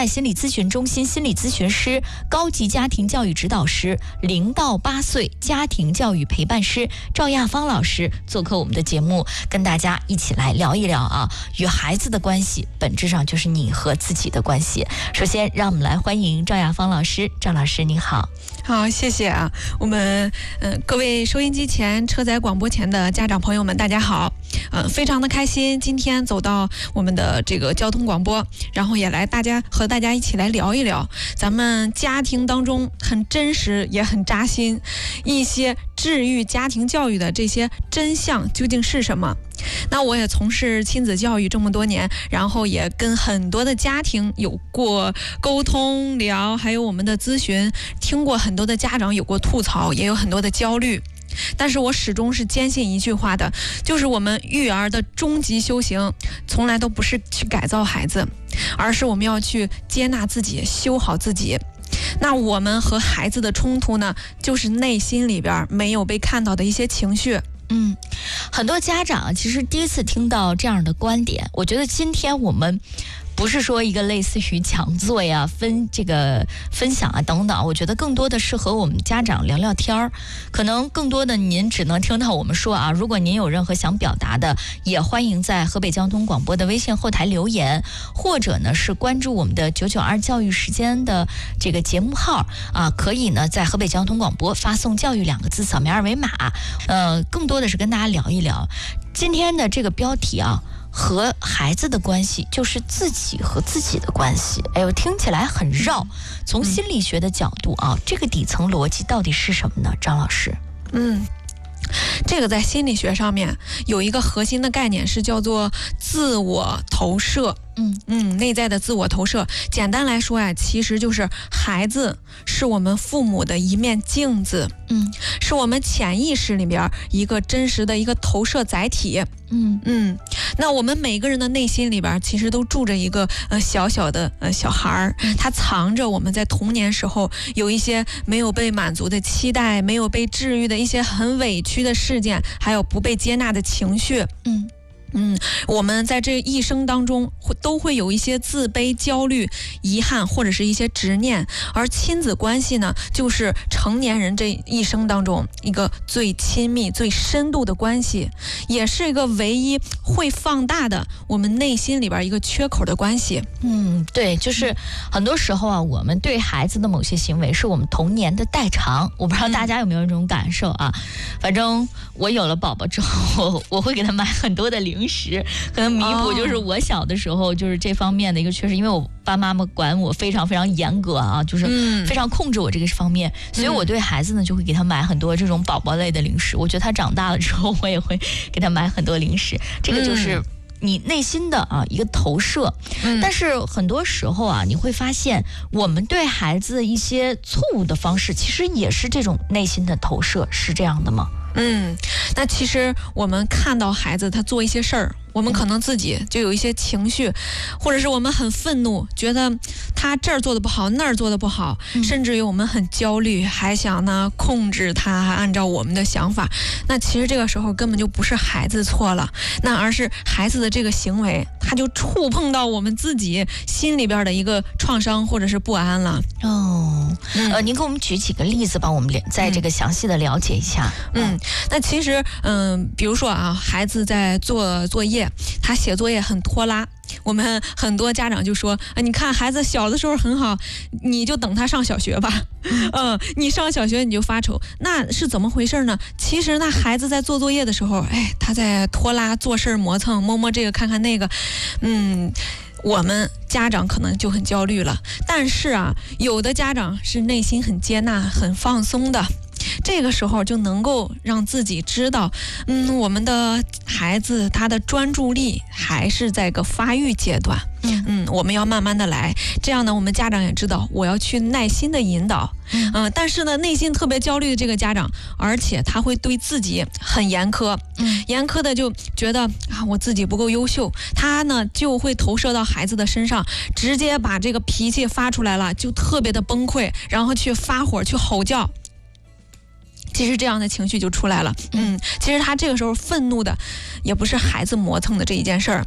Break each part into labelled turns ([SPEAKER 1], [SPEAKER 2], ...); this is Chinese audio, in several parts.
[SPEAKER 1] 在心理咨询中心心理咨询师、高级家庭教育指导师、0到8岁家庭教育陪伴师赵亚芳老师做客我们的节目，跟大家一起来聊一聊啊，与孩子的关系本质上就是你和自己的关系。首先让我们来欢迎赵亚芳老师。赵老师您好。
[SPEAKER 2] 好，谢谢啊。我们各位收音机前、车载广播前的家长朋友们，大家好。非常的开心，今天走到我们的这个交通广播，然后也和大家一起来聊一聊咱们家庭当中很真实也很扎心一些治愈家庭教育的这些真相究竟是什么。那我也从事亲子教育这么多年，然后也跟很多的家庭有过沟通聊，还有我们的咨询，听过很多的家长有过吐槽，也有很多的焦虑。但是我始终是坚信一句话的，就是我们育儿的终极修行从来都不是去改造孩子，而是我们要去接纳自己，修好自己。那我们和孩子的冲突呢，就是内心里边没有被看到的一些情绪。
[SPEAKER 1] 很多家长其实第一次听到这样的观点，我觉得今天我们不是说一个类似于讲座呀、分享啊等等，我觉得更多的是和我们家长聊聊天儿。可能更多的您只能听到我们说啊，如果您有任何想表达的，也欢迎在河北交通广播的微信后台留言，或者呢是关注我们的992教育时间的这个节目号啊，可以呢在河北交通广播发送教育2个字，扫描二维码。更多的是跟大家聊一聊今天的这个标题啊。和孩子的关系就是自己和自己的关系。哎呦，听起来很绕。从心理学的角度啊，这个底层逻辑到底是什么呢？张老师。
[SPEAKER 2] 这个在心理学上面有一个核心的概念是叫做自我投射。内在的自我投射，简单来说呀，其实就是孩子是我们父母的一面镜子，是我们潜意识里边一个真实的一个投射载体。那我们每个人的内心里边其实都住着一个小小的小孩，他藏着我们在童年时候有一些没有被满足的期待，没有被治愈的一些很委屈的事件，还有不被接纳的情绪。我们在这一生当中都会有一些自卑、焦虑、遗憾或者是一些执念，而亲子关系呢，就是成年人这一生当中一个最亲密、最深度的关系，也是一个唯一会放大的我们内心里边一个缺口的关系。
[SPEAKER 1] 对，就是很多时候啊，我们对孩子的某些行为是我们童年的代偿。我不知道大家有没有这种感受啊？反正我有了宝宝之后，我会给他买很多的零食，可能弥补就是我小的时候就是这方面的一个缺失，因为我爸妈妈管我非常非常严格啊，就是非常控制我这个方面，所以我对孩子呢就会给他买很多这种宝宝类的零食。我觉得他长大了之后，我也会给他买很多零食，这个就是你内心的一个投射。但是很多时候啊，你会发现我们对孩子一些错误的方式，其实也是这种内心的投射，是这样的吗？
[SPEAKER 2] 那其实我们看到孩子他做一些事儿，我们可能自己就有一些情绪，或者是我们很愤怒，觉得他这儿做的不好，那儿做的不好，甚至于我们很焦虑，还想呢控制他，还按照我们的想法。那其实这个时候根本就不是孩子错了，那而是孩子的这个行为，他就触碰到我们自己心里边的一个创伤或者是不安了。
[SPEAKER 1] 您给我们举几个例子吧，我们在这个详细的了解一下。
[SPEAKER 2] 那其实比如说啊，孩子在做作业，他写作业很拖拉，我们很多家长就说你看孩子小的时候很好，你就等他上小学吧。你上小学你就发愁，那是怎么回事呢？其实那孩子在做作业的时候，他在拖拉，做事磨蹭，摸这个看看那个，我们家长可能就很焦虑了。但是啊，有的家长是内心很接纳、很放松的。这个时候就能够让自己知道，我们的孩子他的专注力还是在个发育阶段，我们要慢慢的来，这样呢，我们家长也知道我要去耐心的引导，但是呢，内心特别焦虑的这个家长，而且他会对自己很严苛，严苛的就觉得我自己不够优秀，他呢就会投射到孩子的身上，直接把这个脾气发出来了，就特别的崩溃，然后去发火，去吼叫。其实这样的情绪就出来了。其实他这个时候愤怒的也不是孩子磨蹭的这一件事儿，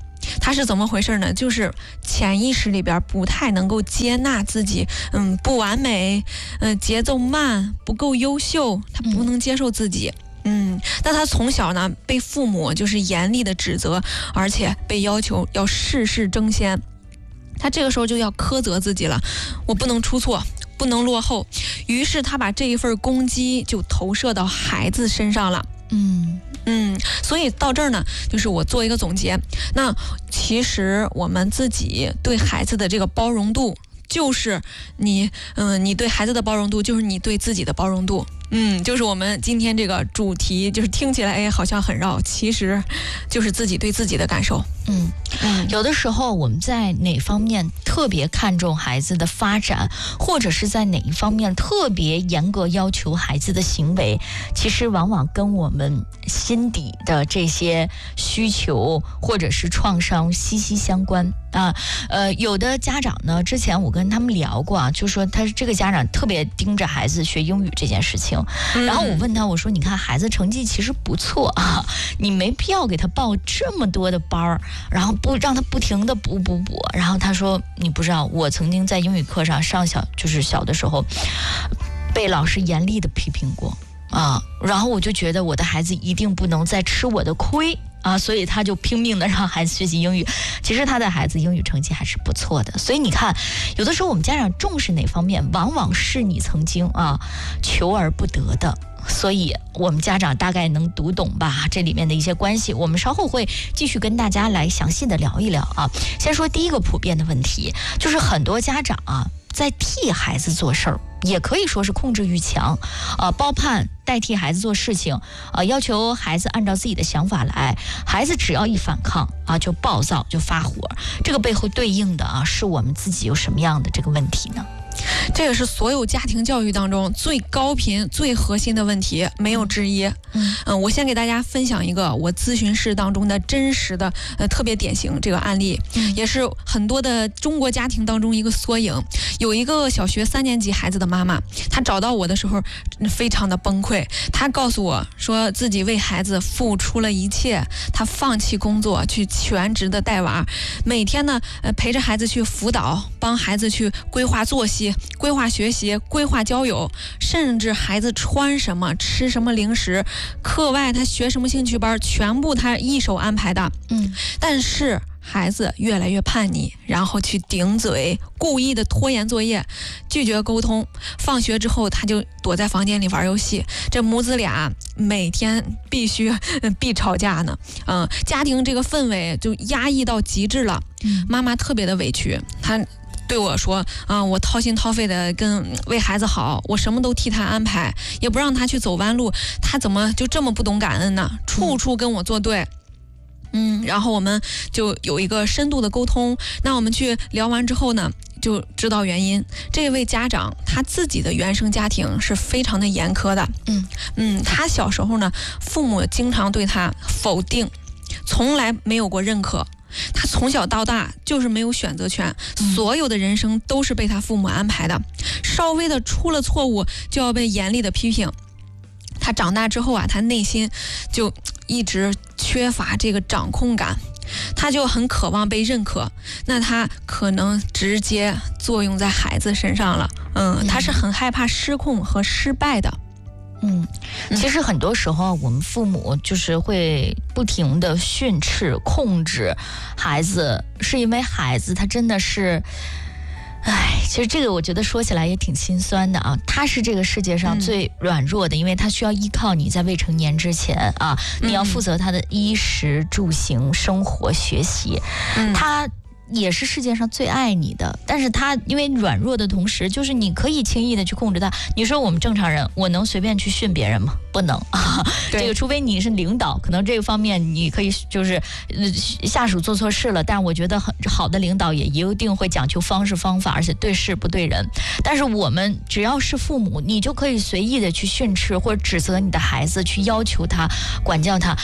[SPEAKER 2] 他是怎么回事呢？就是潜意识里边不太能够接纳自己，不完美，节奏慢，不够优秀，他不能接受自己。但他从小呢被父母就是严厉的指责，而且被要求要事事争先，他这个时候就要苛责自己了，我不能出错，不能落后，于是他把这一份攻击就投射到孩子身上了。所以到这儿呢，就是我做一个总结。那其实我们自己对孩子的这个包容度，就是你对孩子的包容度，就是你对自己的包容度。就是我们今天这个主题，就是听起来好像很绕，其实就是自己对自己的感受。
[SPEAKER 1] 有的时候我们在哪方面特别看重孩子的发展，或者是在哪一方面特别严格要求孩子的行为，其实往往跟我们心底的这些需求或者是创伤息息相关啊。有的家长呢，之前我跟他们聊过啊，就说他这个家长特别盯着孩子学英语这件事情，然后我问他，我说你看孩子成绩其实不错啊，你没必要给他报这么多的班儿，然后不让他不停的补。然后他说你不知道，我曾经在英语课上就是小的时候被老师严厉的批评过啊，然后我就觉得我的孩子一定不能再吃我的亏啊，所以他就拼命的让孩子学习英语。其实他的孩子英语成绩还是不错的，所以你看，有的时候我们家长重视哪方面，往往是你曾经求而不得的。所以我们家长大概能读懂吧这里面的一些关系，我们稍后会继续跟大家来详细的聊一聊啊。先说第一个普遍的问题，就是很多家长在替孩子做事儿，也可以说是控制欲强，包办代替孩子做事情，要求孩子按照自己的想法来，孩子只要一反抗就暴躁就发火，这个背后对应的是我们自己有什么样的这个问题呢？
[SPEAKER 2] 这个是所有家庭教育当中最高频、最核心的问题，没有之一。我先给大家分享一个我咨询室当中的真实的特别典型这个案例，也是很多的中国家庭当中一个缩影。有一个小学3年级孩子的妈妈，她找到我的时候非常的崩溃，她告诉我说自己为孩子付出了一切，她放弃工作去全职的带娃，每天呢陪着孩子去辅导，帮孩子去规划作息、规划学习、规划交友，甚至孩子穿什么、吃什么零食，课外他学什么兴趣班，全部他一手安排的。但是孩子越来越叛逆，然后去顶嘴，故意的拖延作业，拒绝沟通。放学之后他就躲在房间里玩游戏，这母子俩每天必吵架呢。家庭这个氛围就压抑到极致了。妈妈特别的委屈，她对我说我掏心掏肺的为孩子好，我什么都替他安排，也不让他去走弯路，他怎么就这么不懂感恩呢？处处跟我作对。然后我们就有一个深度的沟通，那我们去聊完之后呢，就知道原因。这位家长他自己的原生家庭是非常的严苛的。他小时候呢，父母经常对他否定，从来没有过认可。他从小到大就是没有选择权，所有的人生都是被他父母安排的，稍微的出了错误就要被严厉的批评。他长大之后他内心就一直缺乏这个掌控感，他就很渴望被认可，那他可能直接作用在孩子身上了。他是很害怕失控和失败的。
[SPEAKER 1] 其实很多时候我们父母就是会不停的训斥控制孩子，是因为孩子他真的是其实这个我觉得说起来也挺心酸的他是这个世界上最软弱的，因为他需要依靠你在未成年之前你要负责他的衣食住行、生活、学习，他也是世界上最爱你的，但是他因为软弱的同时，就是你可以轻易的去控制他。你说我们正常人，我能随便去训别人吗？不能这个除非你是领导，可能这个方面你可以就是下属做错事了，但我觉得很好的领导也一定会讲究方式方法，而且对事不对人。但是我们只要是父母，你就可以随意的去训斥或者指责你的孩子，去要求他、管教他。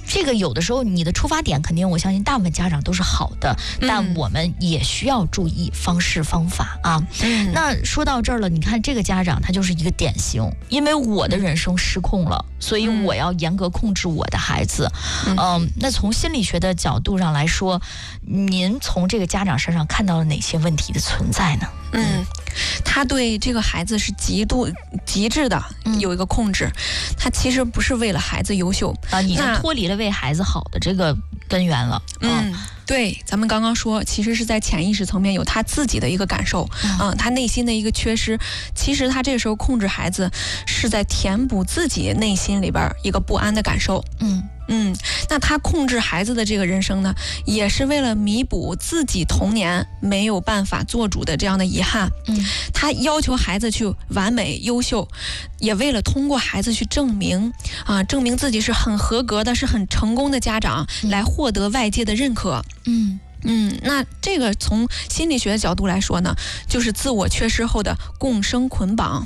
[SPEAKER 1] 这个有的时候你的出发点肯定我相信大部分家长都是好的，但我们也需要注意方式方法啊。那说到这儿了，你看这个家长他就是一个典型，因为我的人生失控了，所以我要严格控制我的孩子。那从心理学的角度上来说，您从这个家长身上看到了哪些问题的存在呢？
[SPEAKER 2] 他对这个孩子是极致的有一个控制，他其实不是为了孩子优秀
[SPEAKER 1] 啊，已经脱离了为孩子好的这个根源了。
[SPEAKER 2] 对，咱们刚刚说，其实是在潜意识层面有他自己的一个感受，他内心的一个缺失。其实他这个时候控制孩子，是在填补自己内心里边一个不安的感受。那他控制孩子的这个人生呢，也是为了弥补自己童年没有办法做主的这样的遗憾。他要求孩子去完美优秀，也为了通过孩子去证明自己是很合格的，是很成功的家长，来获得外界的认可。那这个从心理学的角度来说呢，就是自我缺失后的共生捆绑。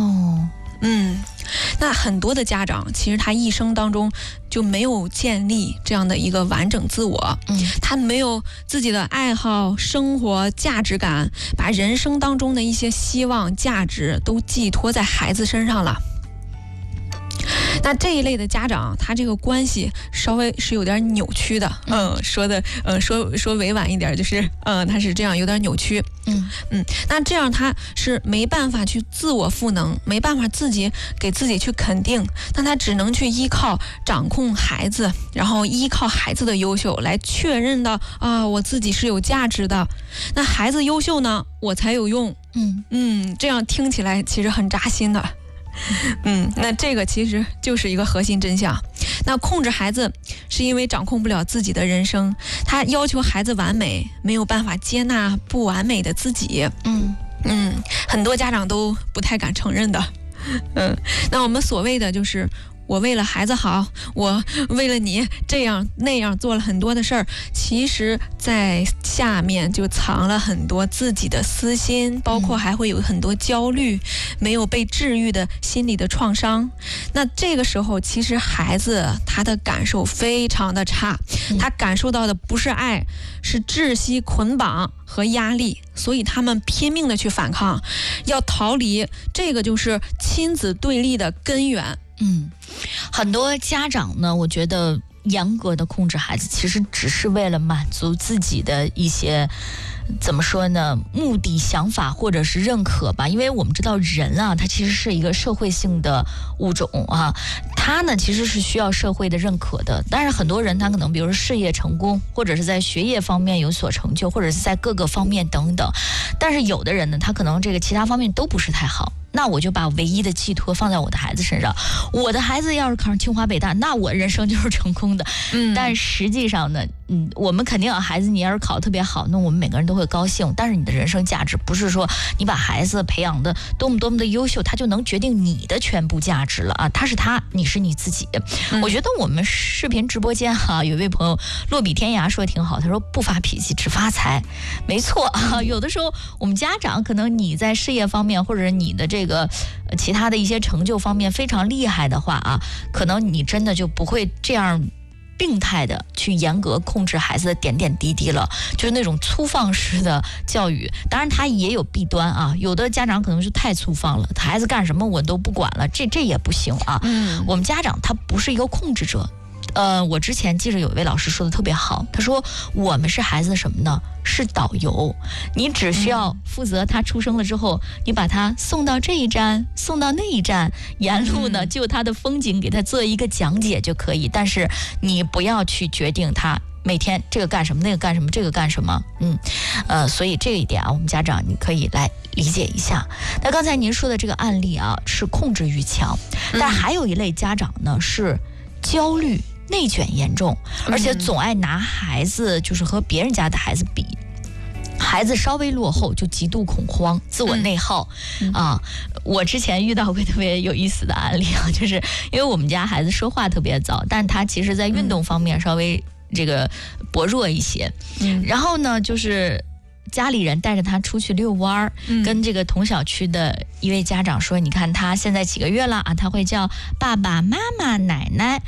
[SPEAKER 2] 那很多的家长其实他一生当中就没有建立这样的一个完整自我，他没有自己的爱好、生活价值感，把人生当中的一些希望、价值都寄托在孩子身上了。那这一类的家长，他这个关系稍微是有点扭曲的。说委婉一点，就是他是这样有点扭曲。那这样他是没办法去自我赋能，没办法自己给自己去肯定，那他只能去依靠掌控孩子，然后依靠孩子的优秀来确认到我自己是有价值的。那孩子优秀呢，我才有用。这样听起来其实很扎心的。那这个其实就是一个核心真相。那控制孩子是因为掌控不了自己的人生，他要求孩子完美，没有办法接纳不完美的自己。很多家长都不太敢承认的。那我们所谓的就是我为了孩子好，我为了你这样那样做了很多的事儿，其实在下面就藏了很多自己的私心，包括还会有很多焦虑，没有被治愈的心理的创伤。那这个时候其实孩子他的感受非常的差，他感受到的不是爱，是窒息、捆绑和压力，所以他们拼命的去反抗，要逃离，这个就是亲子对立的根源。
[SPEAKER 1] 很多家长呢，我觉得严格的控制孩子，其实只是为了满足自己的一些怎么说呢，目的、想法或者是认可吧。因为我们知道人啊，他其实是一个社会性的物种啊，他呢其实是需要社会的认可的。但是很多人他可能比如说事业成功，或者是在学业方面有所成就，或者是在各个方面等等。但是有的人呢，他可能这个其他方面都不是太好。那我就把唯一的寄托放在我的孩子身上，我的孩子要是考上清华北大，那我人生就是成功的。但实际上呢，我们肯定孩子你要是考得特别好，那我们每个人都会高兴。但是你的人生价值不是说你把孩子培养的多么多么的优秀，他就能决定你的全部价值了啊！他是他，你是你自己。我觉得我们视频直播间有一位朋友落笔天涯说得挺好，他说不发脾气只发财。没错啊，有的时候我们家长可能你在事业方面或者你的这个其他的一些成就方面非常厉害的话可能你真的就不会这样病态的去严格控制孩子的点点滴滴了，就是那种粗放式的教育。当然它也有弊端有的家长可能是太粗放了，孩子干什么我都不管了，这也不行我们家长他不是一个控制者。我之前记着有一位老师说的特别好，他说我们是孩子的什么呢？是导游，你只需要负责他出生了之后，你把他送到这一站，送到那一站，沿路呢就他的风景给他做一个讲解就可以，但是你不要去决定他每天这个干什么，那个干什么，这个干什么。所以这一点我们家长你可以来理解一下。那刚才您说的这个案例是控制欲强，但还有一类家长呢是焦虑内卷严重，而且总爱拿孩子就是和别人家的孩子比，孩子稍微落后就极度恐慌、自我内耗我之前遇到过特别有意思的案例就是因为我们家孩子说话特别早，但他其实在运动方面稍微这个薄弱一些。然后呢，就是家里人带着他出去遛弯跟这个同小区的一位家长说，你看他现在几个月了他会叫爸爸妈妈奶奶。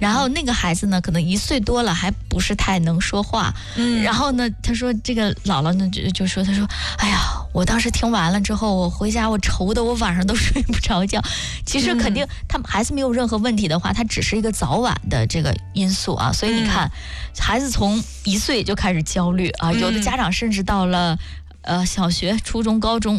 [SPEAKER 1] 然后那个孩子呢，可能1岁多了，还不是太能说话。然后呢，他说这个姥姥呢就说，他说，哎呀，我当时听完了之后，我回家我愁的我晚上都睡不着觉。其实肯定他们孩子没有任何问题的话，他只是一个早晚的这个因素啊。所以你看，孩子从1岁就开始焦虑啊，有的家长甚至到了小学、初中、高中